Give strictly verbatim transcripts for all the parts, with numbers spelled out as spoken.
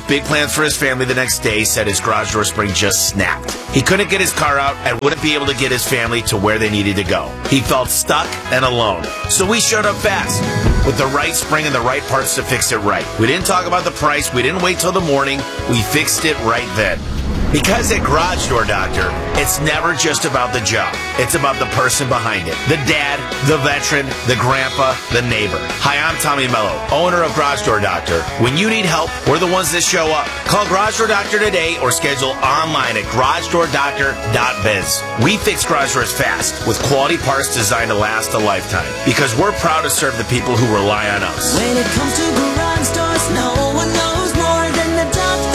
big plans for his family the next day said his garage door spring just snapped. He couldn't get his car out and wouldn't be able to get his family to where they needed to go. He felt stuck and alone. So we showed up fast with the right spring and the right parts to fix it right. We didn't talk about the price. We didn't wait till the morning. We fixed it right then. Because at Garage Door Doctor, it's never just about the job. It's about the person behind it. The dad, the veteran, the grandpa, the neighbor. Hi, I'm Tommy Mello, owner of Garage Door Doctor. When you need help, we're the ones that show up. Call Garage Door Doctor today or schedule online at garage door doctor dot biz. We fix garage doors fast with quality parts designed to last a lifetime because we're proud to serve the people who rely on us. When it comes to garage doors, no one knows more than the doctor.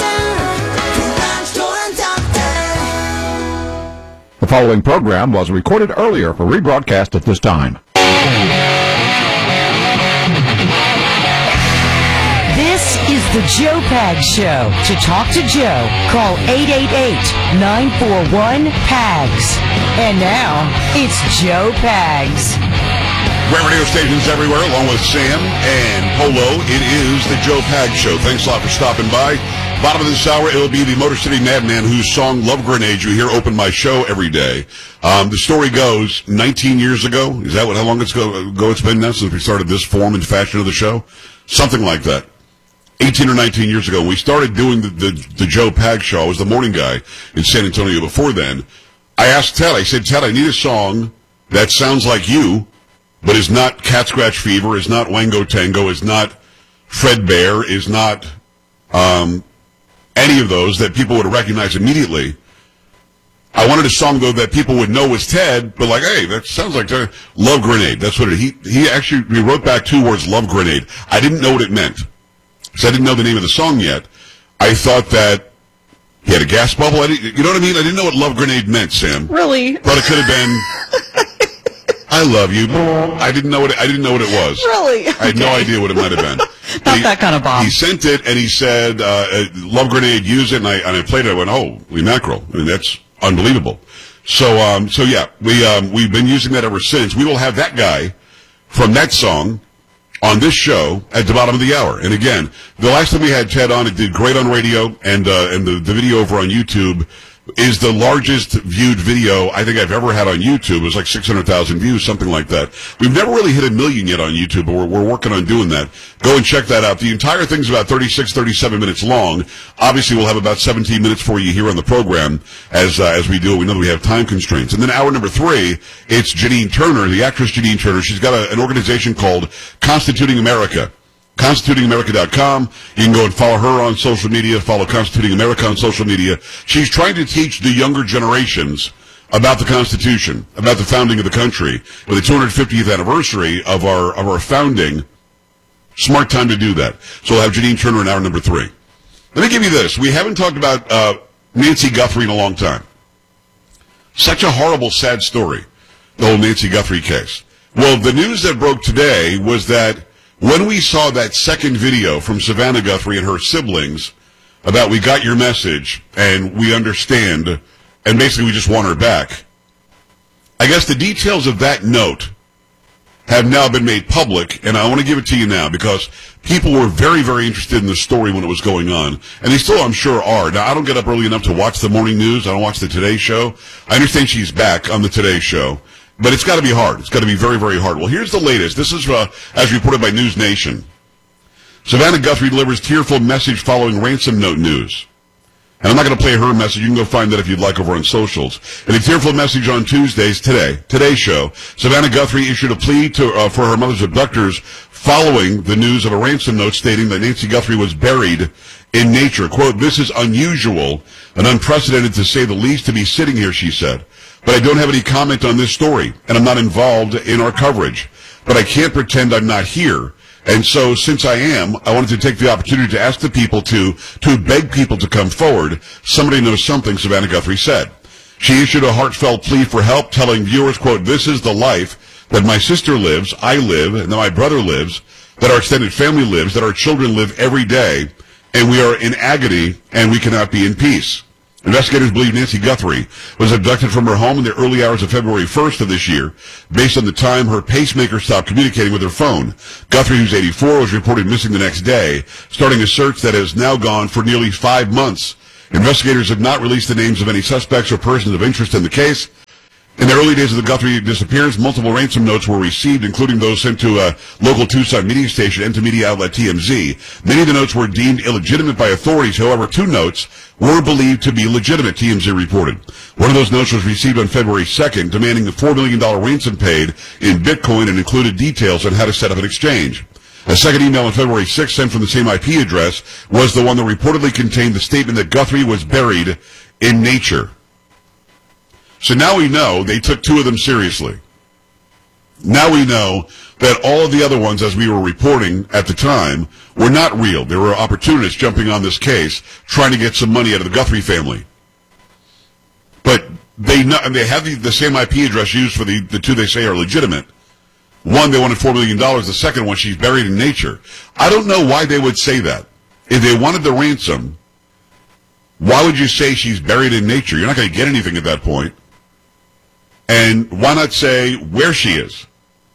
The following program was recorded earlier for rebroadcast at this time. This is the Joe Pags Show. To talk to Joe, call eight eight eight, nine four one, P A G S. And now, it's Joe Pags. Great radio stations everywhere, along with Sam and Polo. It is the Joe Pags Show. Thanks a lot for stopping by. Bottom of this hour, it'll be the Motor City Madman whose song Love Grenade you hear open my show every day. Um, the story goes, nineteen years ago, is that what, how long it's ago, ago it's been now since we started this form and fashion of the show? Something like that. eighteen or nineteen years ago, when we started doing the, the, the Joe Pags Show, I was the morning guy in San Antonio before then. I asked Ted, I said, Ted, I need a song that sounds like you, but is not Cat Scratch Fever, is not Wango Tango, is not Fred Bear, is not um, any of those that people would recognize immediately. I wanted a song, though, that people would know was Ted, but like, hey, that sounds like Ted. Love Grenade. That's what it, he, he actually, he wrote back two words, Love Grenade. I didn't know what it meant, because I didn't know the name of the song yet. I thought that he had a gas bubble. I didn't, you know what I mean? I didn't know what Love Grenade meant, Sam. Really? Thought it could have been... I love you. I didn't know what it, I didn't know what it was. Really? I had no idea what it might have been. Not he, that kind of bomb. He sent it and he said, uh, uh, "Love Grenade, use it." And I and I played it. I went, "Oh, we mackerel! I mean, that's unbelievable." So, um, so yeah, we um, we've been using that ever since. We will have that guy from that song on this show at the bottom of the hour. And again, the last time we had Ted on, it did great on radio, and uh, and the the video over on YouTube is the largest viewed video I think I've ever had on YouTube. It was like six hundred thousand views, something like that. We've never really hit a million yet on YouTube, but we're, we're working on doing that. Go and check that out. The entire thing's about thirty-six, thirty-seven minutes long. Obviously, we'll have about seventeen minutes for you here on the program as uh, as we do it. We know that we have time constraints. And then hour number three, it's Janine Turner, the actress Janine Turner. She's got a, an organization called Constituting America. constituting america dot com. You can go and follow her on social media, follow Constituting America on social media. She's trying to teach the younger generations about the Constitution, about the founding of the country. With the two hundred fiftieth anniversary of our of our founding, smart time to do that. So we'll have Janine Turner in hour number three. Let me give you this. We haven't talked about uh, Nancy Guthrie in a long time. Such a horrible, sad story, the whole Nancy Guthrie case. Well, the news that broke today was that when we saw that second video from Savannah Guthrie and her siblings about we got your message and we understand, and basically we just want her back, I guess the details of that note have now been made public, and I want to give it to you now because people were very, very interested in the story when it was going on, and they still, I'm sure, are. Now, I don't get up early enough to watch the morning news. I don't watch the Today Show. I understand she's back on the Today Show. But it's got to be hard. It's got to be very, very hard. Well, here's the latest. This is uh, as reported by News Nation. Savannah Guthrie delivers tearful message following ransom note news. And I'm not going to play her message. You can go find that if you'd like over on socials. In a tearful message on Tuesday's Today, Today Show, Savannah Guthrie issued a plea to, uh, for her mother's abductors following the news of a ransom note stating that Nancy Guthrie was buried in nature. Quote, "This is unusual and unprecedented to say the least to be sitting here," she said. "But I don't have any comment on this story, and I'm not involved in our coverage. But I can't pretend I'm not here. And so, since I am, I wanted to take the opportunity to ask the people to, to beg people to come forward. Somebody knows something," Savannah Guthrie said. She issued a heartfelt plea for help, telling viewers, quote, "This is the life that my sister lives, I live, and that my brother lives, that our extended family lives, that our children live every day, and we are in agony, and we cannot be in peace." Investigators believe Nancy Guthrie was abducted from her home in the early hours of February first of this year, based on the time her pacemaker stopped communicating with her phone. Guthrie, who's eighty-four, was reported missing the next day, starting a search that has now gone for nearly five months. Investigators have not released the names of any suspects or persons of interest in the case. In the early days of the Guthrie disappearance, multiple ransom notes were received, including those sent to a local Tucson media station and to media outlet T M Z. Many of the notes were deemed illegitimate by authorities. However, two notes were believed to be legitimate, T M Z reported. One of those notes was received on February second, demanding the four million dollars ransom paid in Bitcoin and included details on how to set up an exchange. A second email on February sixth, sent from the same I P address, was the one that reportedly contained the statement that Guthrie was buried in nature. So now we know they took two of them seriously. Now we know that all of the other ones, as we were reporting at the time, were not real. There were opportunists jumping on this case, trying to get some money out of the Guthrie family. But they know, and they have the, the same I P address used for the, the two they say are legitimate. One, they wanted four million dollars. The second one, she's buried in nature. I don't know why they would say that. If they wanted the ransom, why would you say she's buried in nature? You're not going to get anything at that point. And why not say where she is?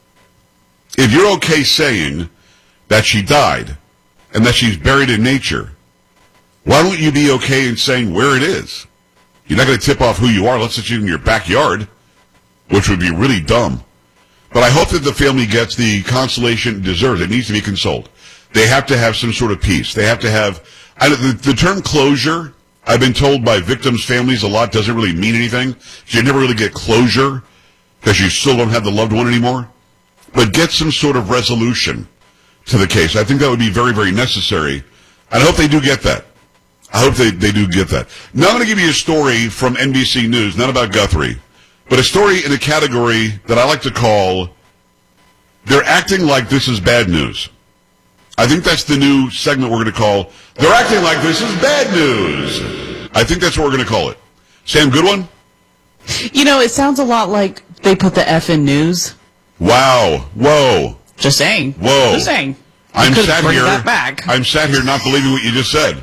If you're okay saying that she died and that she's buried in nature, why don't you be okay in saying where it is? You're not going to tip off who you are unless it's in your backyard, which would be really dumb. But I hope that the family gets the consolation it deserves. It needs to be consoled. They have to have some sort of peace. They have to have... I, the, the term closure, I've been told by victims' families a lot, doesn't really mean anything. You never really get closure because you still don't have the loved one anymore. But get some sort of resolution to the case. I think that would be very, very necessary. I hope they do get that. I hope they, they do get that. Now I'm going to give you a story from N B C News, not about Guthrie, but a story in a category that I like to call, they're acting like this is bad news. I think that's the new segment we're going to call, they're acting like this is bad news. I think that's what we're going to call it. Sam, good one? You know, it sounds a lot like they put the F in news. Wow. Whoa. Just saying. Whoa. Just saying. I'm sat bring here. that back. I'm sat here not believing what you just said.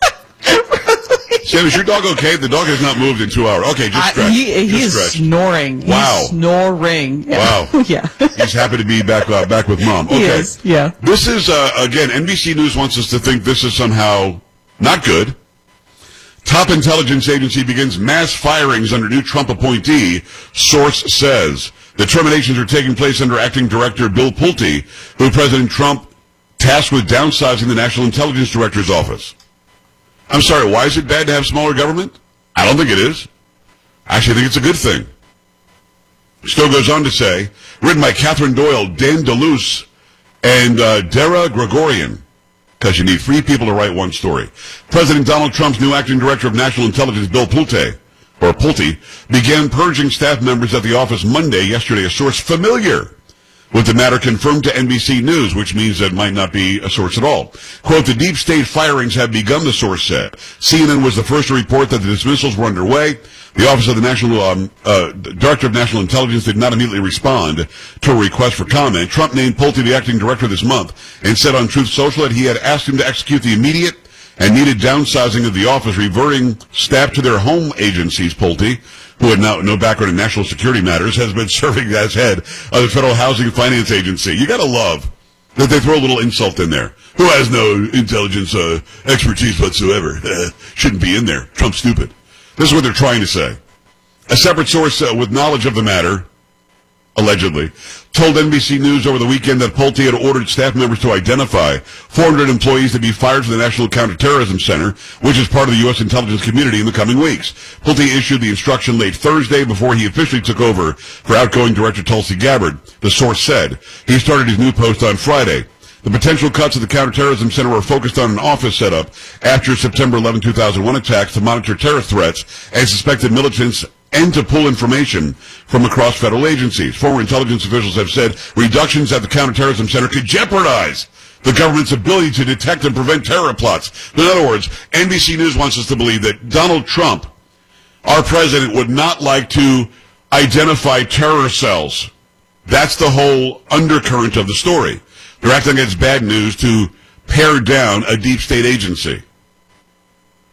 Sam, is your dog okay? The dog has not moved in two hours. Okay, just stretch. I, he he just is stretch. snoring. Wow. He's snoring. Wow. Yeah. He's happy to be back uh, back with mom. Okay. He is, yeah. This is, uh, again, N B C News wants us to think this is somehow not good. Top intelligence agency begins mass firings under new Trump appointee, source says. The terminations are taking place under acting director Bill Pulte, who President Trump tasked with downsizing the National Intelligence Director's office. I'm sorry, why is it bad to have smaller government? I don't think it is. I actually think it's a good thing. Still goes on to say, written by Catherine Doyle, Dan DeLuce, and uh, Dara Gregorian, because you need three people to write one story. President Donald Trump's new acting director of national intelligence, Bill Pulte, or Pulte, began purging staff members at the office Monday, yesterday, a source familiar with the matter confirmed to N B C News, which means that might not be a source at all. Quote, the deep state firings have begun, the source said. C N N was the first to report that the dismissals were underway. The Office of the National um, uh, Director of National Intelligence did not immediately respond to a request for comment. Trump named Pulte the acting director this month and said on Truth Social that he had asked him to execute the immediate and needed downsizing of the office, reverting staff to their home agencies. Pulte, who had no, no background in national security matters, has been serving as head of the Federal Housing and Finance Agency. You gotta love that they throw a little insult in there. Who has no intelligence uh, expertise whatsoever. Uh, shouldn't be in there. Trump's stupid. This is what they're trying to say. A separate source uh, with knowledge of the matter, allegedly, told N B C News over the weekend that Pulte had ordered staff members to identify four hundred employees to be fired from the National Counterterrorism Center, which is part of the U S intelligence community, in the coming weeks. Pulte issued the instruction late Thursday before he officially took over for outgoing Director Tulsi Gabbard, the source said. He started his new post on Friday. The potential cuts at the Counterterrorism Center were focused on an office setup after September eleventh, two thousand one attacks to monitor terrorist threats and suspected militants and to pull information from across federal agencies. Former intelligence officials have said reductions at the Counterterrorism Center could jeopardize the government's ability to detect and prevent terror plots. In other words, N B C News wants us to believe that Donald Trump, our president, would not like to identify terror cells. That's the whole undercurrent of the story. They're acting like it's bad news to pare down a deep state agency.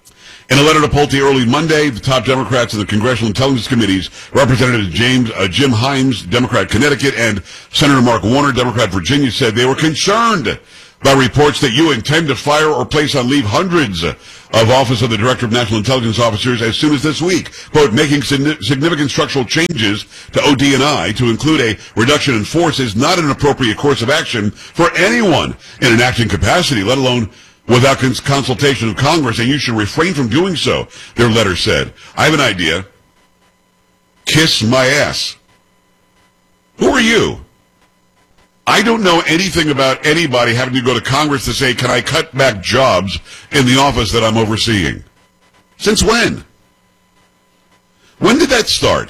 In a letter to Pulte early Monday, the top Democrats in the Congressional Intelligence Committees, Representatives James uh, Jim Himes, Democrat Connecticut, and Senator Mark Warner, Democrat Virginia, said they were concerned by reports that you intend to fire or place on leave hundreds of Office of the Director of National Intelligence Officers as soon as this week. Quote, making significant structural changes to O D and I to include a reduction in force is not an appropriate course of action for anyone in an acting capacity, let alone without cons- consultation of Congress, and you should refrain from doing so, their letter said. I have an idea. Kiss my ass. Who are you? I don't know anything about anybody having to go to Congress to say, can I cut back jobs in the office that I'm overseeing? Since when? When did that start?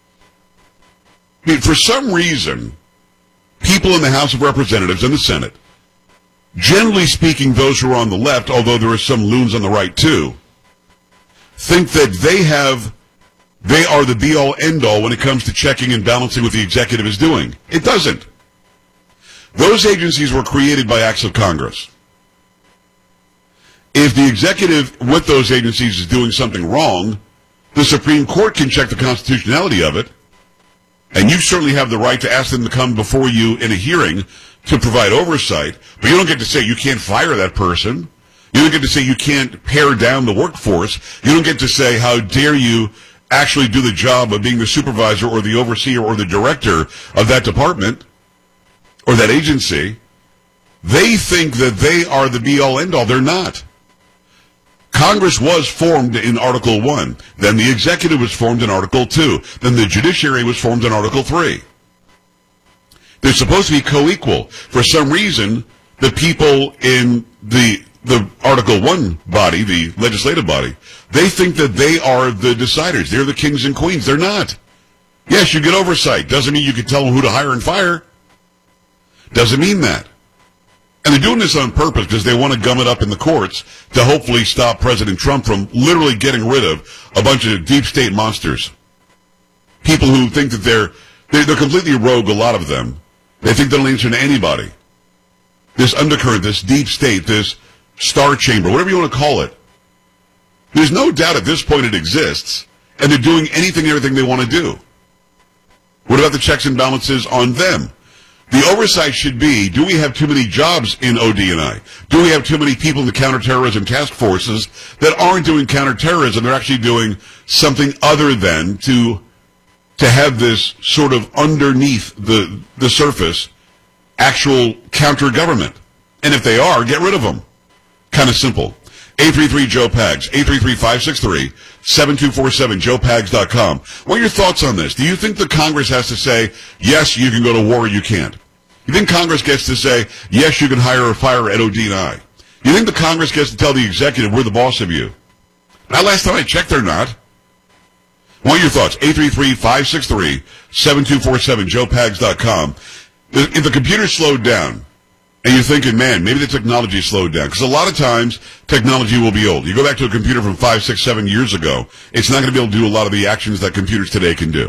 I mean, for some reason, people in the House of Representatives and the Senate, generally speaking those who are on the left, although there are some loons on the right too, think that they have, they are the be-all, end-all when it comes to checking and balancing what the executive is doing. It doesn't. Those agencies were created by acts of Congress. If the executive with those agencies is doing something wrong, the Supreme Court can check the constitutionality of it, and you certainly have the right to ask them to come before you in a hearing to provide oversight, but you don't get to say you can't fire that person. You don't get to say you can't pare down the workforce. You don't get to say how dare you actually do the job of being the supervisor or the overseer or the director of that department or that agency. They think that they are the be-all, end-all. They're not. Congress was formed in Article one. Then the executive was formed in Article two. Then the judiciary was formed in Article three. They're supposed to be co-equal. For some reason, the people in the the Article one body, the legislative body, they think that they are the deciders. They're the kings and queens. They're not. Yes, you get oversight. Doesn't mean you can tell them who to hire and fire. Doesn't mean that. And they're doing this on purpose because they want to gum it up in the courts to hopefully stop President Trump from literally getting rid of a bunch of deep state monsters. People who think that they're, they're, they're completely rogue, a lot of them. They think they don't answer to anybody. This undercurrent, this deep state, this star chamber, whatever you want to call it. There's no doubt at this point it exists, and they're doing anything and everything they want to do. What about the checks and balances on them? The oversight should be, do we have too many jobs in O D and I? Do we have too many people in the counterterrorism task forces that aren't doing counterterrorism? They're actually doing something other than to to have this sort of underneath the the surface actual counter-government. And if they are, get rid of them. Kind of simple. eight three three Joe Pags, eight three three, five six three, seven two four seven, joe pags dot com. What are your thoughts on this? Do you think the Congress has to say, yes, you can go to war or you can't? You think Congress gets to say, yes, you can hire or fire at O D and I? You think the Congress gets to tell the executive, we're the boss of you? Now, last time I checked, they're not. What are your thoughts? eight three three, five six three, seven two four seven, joe pags dot com. If the computer slowed down, and you're thinking, man, maybe the technology slowed down. Because a lot of times, technology will be old. You go back to a computer from five, six, seven years ago, it's not going to be able to do a lot of the actions that computers today can do.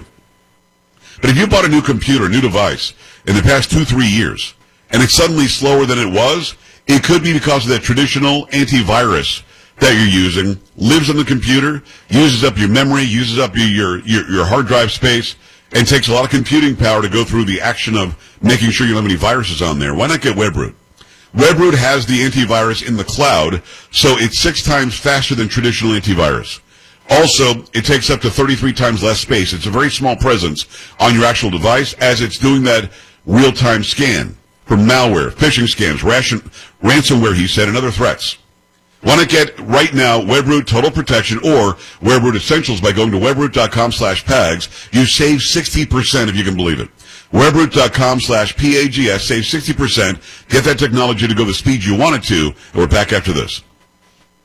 But if you bought a new computer, a new device, in the past two, three years, and it's suddenly slower than it was, it could be because of that traditional antivirus that you're using, lives on the computer, uses up your memory, uses up your, your, your hard drive space, and takes a lot of computing power to go through the action of making sure you don't have any viruses on there. Why not get WebRoot? WebRoot has the antivirus in the cloud, so it's six times faster than traditional antivirus. Also, it takes up to thirty-three times less space. It's a very small presence on your actual device as it's doing that real-time scan for malware, phishing scams, ration, ransomware, he said, and other threats. Want to get right now WebRoot Total Protection or WebRoot Essentials by going to webroot.com slash PAGS. You save sixty percent if you can believe it. webroot.com slash P A G S. Save sixty percent. Get that technology to go the speed you want it to. And we're back after this.